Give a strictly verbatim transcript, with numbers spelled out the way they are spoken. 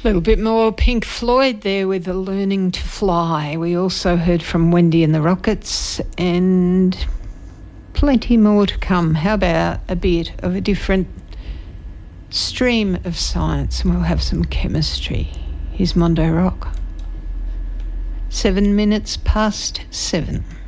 A little bit more Pink Floyd there with the Learning to Fly. We also heard from Wendy and the Rockets, and plenty more to come. How about a bit of a different stream of science, and we'll have some chemistry. Here's Mondo Rock. Seven minutes past seven.